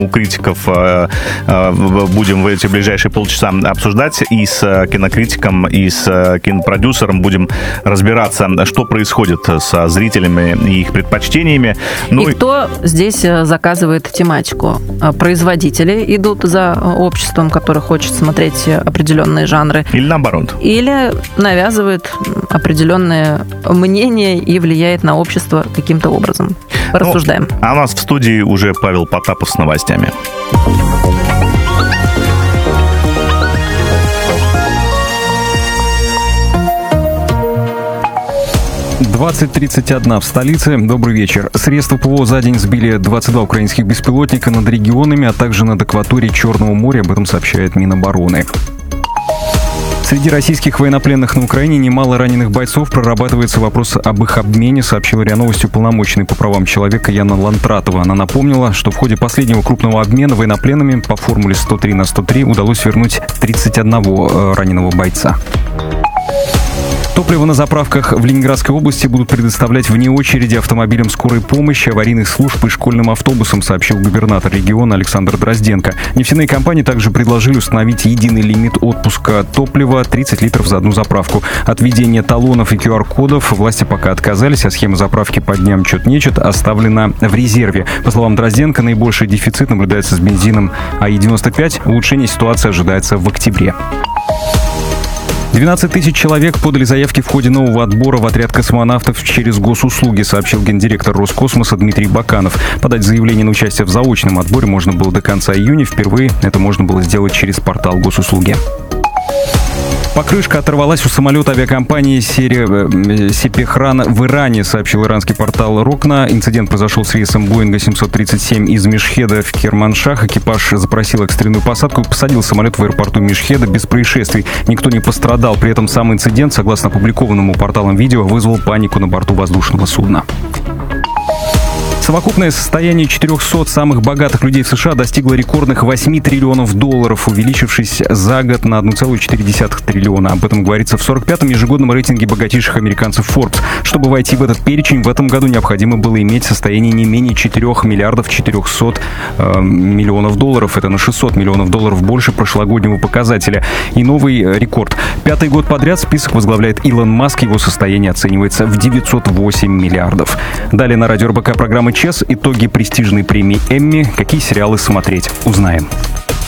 у критиков будем в эти ближайшие полчаса обсуждать. И с кинокритиком, и с кинопродюсером будем разбираться, что происходит со зрителями и их предпочтениями. И кто здесь заказывает тематику? Производители идут за обществом, которое хочет смотреть определенные жанры. Или наоборот. Или навязывает определенные мнения и влияет на общество каким-то образом. Рассуждаем. А у нас в студии уже Павел Потапов с новостями. 20:31 в столице. Добрый вечер. Средства ПВО за день сбили 22 украинских беспилотника над регионами, а также над акваторией Черного моря. Об этом сообщает Минобороны. Среди российских военнопленных на Украине немало раненых бойцов. Прорабатывается вопрос об их обмене, сообщила РИА Новости уполномоченный по правам человека Яна Лантратова. Она напомнила, что в ходе последнего крупного обмена военнопленными по формуле 103/103 удалось вернуть 31 раненого бойца. Топливо на заправках в Ленинградской области будут предоставлять вне очереди автомобилям скорой помощи, аварийных служб и школьным автобусам, сообщил губернатор региона Александр Дрозденко. Нефтяные компании также предложили установить единый лимит отпуска топлива 30 литров за одну заправку. От введения талонов и QR-кодов власти пока отказались, а схема заправки по дням чет-нечет оставлена в резерве. По словам Дрозденко, наибольший дефицит наблюдается с бензином АИ-95. Улучшение ситуации ожидается в октябре. 12 тысяч человек подали заявки в ходе нового отбора в отряд космонавтов через госуслуги, сообщил гендиректор Роскосмоса Дмитрий Баканов. Подать заявление на участие в заочном отборе можно было до конца июня. Впервые это можно было сделать через портал госуслуги. Покрышка оторвалась у самолета авиакомпании Сепехран в Иране, сообщил иранский портал Рокна. Инцидент произошел с рейсом Боинга 737 из Мешхеда в Керманшах. Экипаж запросил экстренную посадку и посадил самолет в аэропорту Мешхеда без происшествий. Никто не пострадал. При этом сам инцидент, согласно опубликованному порталам видео, вызвал панику на борту воздушного судна. Совокупное состояние 400 самых богатых людей в США достигло рекордных $8 триллионов, увеличившись за год на 1,4 триллиона. Об этом говорится в 45-м ежегодном рейтинге богатейших американцев Forbes. Чтобы войти в этот перечень, в этом году необходимо было иметь состояние не менее 4 миллиардов 400 миллионов долларов. Это на $600 миллионов больше прошлогоднего показателя. И новый рекорд. 5-й год подряд список возглавляет Илон Маск. Его состояние оценивается в 908 миллиардов. Далее на радио РБК программа «Итоги престижной премии Эмми. Какие сериалы смотреть? Узнаем.